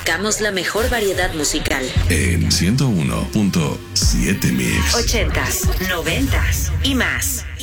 Abarcamos la mejor variedad musical. En 101.7 Mix. 80s, 90s y más.